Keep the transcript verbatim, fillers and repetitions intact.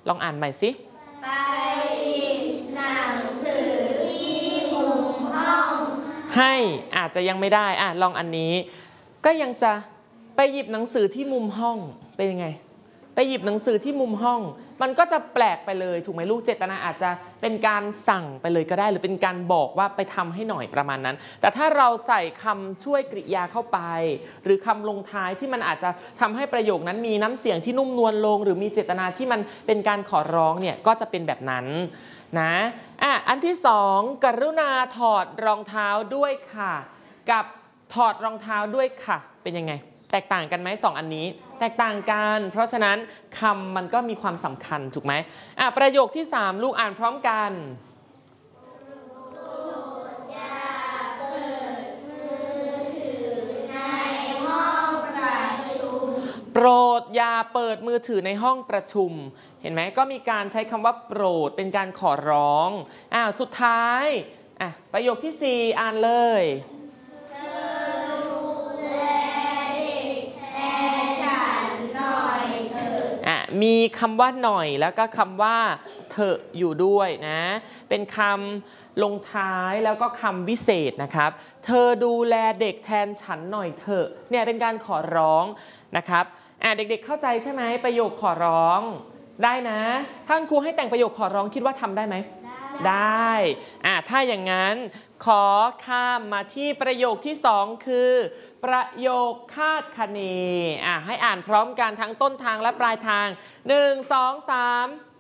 ลองอ่านใหม่สิไปหยิบหนังสือที่มุมห้องให้อาจจะยังไม่ได้อ่ะลองอันนี้ก็ยังจะไปหยิบหนังสือที่มุมห้องเป็นยังไงไปหยิบหนังสือที่มุมห้องมันก็จะแปลกไปเลยถูกไหมลูกเจตนาอาจจะเป็นการสั่งไปเลยก็ได้หรือเป็นการบอกว่าไปทำให้หน่อยประมาณนั้นแต่ถ้าเราใส่คำช่วยกริยาเข้าไปหรือคำลงท้ายที่มันอาจจะทำให้ประโยคนั้นมีน้ำเสียงที่นุ่มนวลลงหรือมีเจตนาที่มันเป็นการขอร้องเนี่ยก็จะเป็นแบบนั้นนะอ่ะอันที่สองกรุณาถอดรองเท้าด้วยค่ะกับถอดรองเท้าด้วยค่ะเป็นยังไงแตกต่างกันไหมสองอันนี้แตกต่างกันเพราะฉะนั้นคำมันก็มีความสำคัญถูกไหมอ่ะประโยคที่สามลูกอ่านพร้อมกันโปรดอย่าเปิดมือถือในห้องประชุมเห็นไหมก็มีการใช้คำว่าโปรดเป็นการขอร้องอ่ะสุดท้ายอ่ะประโยคที่สี่อ่านเลยมีคำว่าหน่อยแล้วก็คำว่าเถอะอยู่ด้วยนะเป็นคำลงท้ายแล้วก็คำวิเศษนะครับเธอดูแลเด็กแทนฉันหน่อยเถอะเนี่ยเป็นการขอร้องนะครับอ่ะเด็กๆเข้าใจใช่ไหมประโยคขอร้องได้นะถ้าคุณครูให้แต่งประโยคขอร้องคิดว่าทำได้ไหมได้อ่ะถ้าอย่างนั้นขอข้ามมาที่ประโยคที่สองคือประโยคคาดคะเนอ่ะให้อ่านพร้อมกันทั้งต้นทางและปลายทางหนึ่ง สอง สาม